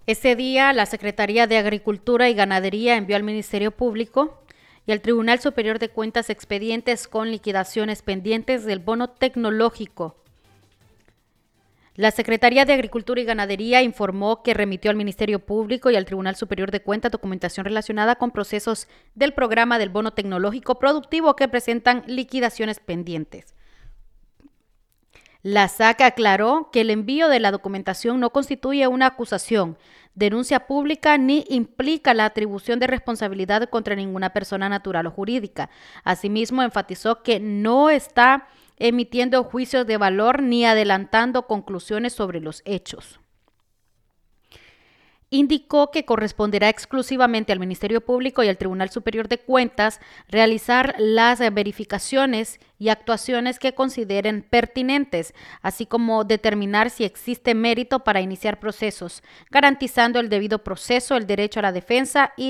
Ese día, la Secretaría de Agricultura y Ganadería envió al Ministerio Público y al Tribunal Superior de Cuentas expedientes con liquidaciones pendientes del bono tecnológico. La Secretaría de Agricultura y Ganadería informó que remitió al Ministerio Público y al Tribunal Superior de Cuentas documentación relacionada con procesos del programa del bono tecnológico productivo que presentan liquidaciones pendientes. La SAC aclaró que el envío de la documentación no constituye una acusación, denuncia pública ni implica la atribución de responsabilidad contra ninguna persona natural o jurídica. Asimismo, enfatizó que no está emitiendo juicios de valor ni adelantando conclusiones sobre los hechos. Indicó que corresponderá exclusivamente al Ministerio Público y al Tribunal Superior de Cuentas realizar las verificaciones y actuaciones que consideren pertinentes, así como determinar si existe mérito para iniciar procesos, garantizando el debido proceso, el derecho a la defensa y